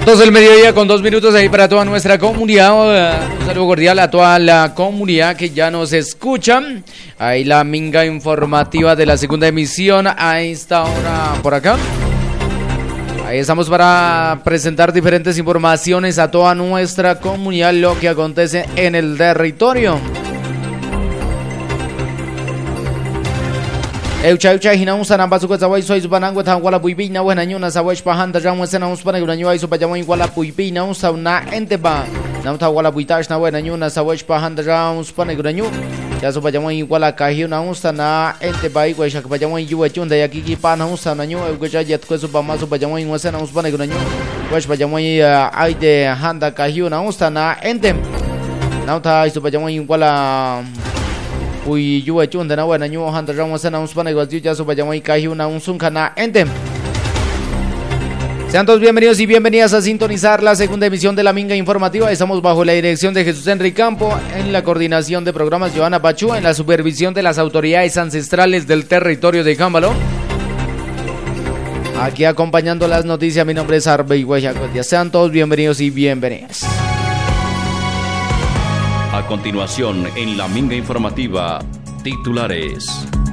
12 del mediodía con 2 minutos ahí para toda nuestra comunidad. Un saludo cordial a toda la comunidad que ya nos escucha. Ahí la minga informativa de la segunda emisión a esta hora por acá. Ahí estamos para presentar diferentes informaciones a toda nuestra comunidad, lo que acontece en el territorio. Eucha hinamos anamba su kwetawai soy banangwa tangwala buibina wana nyuna sawaj pahanda jamwa sena uspana guranyo ai supajama iguala buibina usawna enteba nam tawala buitash na wana nyuna sawaj pahanda jam uspana guranyo ya supajama iguala kahiu na usana enteba igwa shak pajama yuwa chunda yakiki pana usana nyo eucha jet ko supama supajama iguala sena uspana guranyo wash pajama ai de handa kahiu na usana entem nam ta supajama iguala uy yuwa chunda na wana nyo handa rama sana uspana igual ya supayamay kahi una unsunkana entem. Sean todos bienvenidos y bienvenidas a sintonizar la segunda emisión de la Minga Informativa. Estamos bajo la dirección de Jesús Henry Campo, en la coordinación de programas Joana Pachú, en la supervisión de las autoridades ancestrales del territorio de Cámbalo. Aquí acompañando las noticias, mi nombre es Arbey Guayacotia. Sean todos bienvenidos y bienvenidas. A continuación, en la Minga Informativa, titulares.